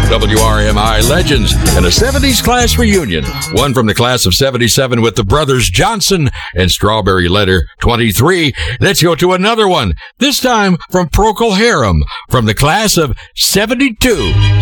WRMI legends and a 70s class reunion. One from the class of 77 with the brothers Johnson and Strawberry Letter 23. Let's go to another one, this time from Procol Harum from the class of 72.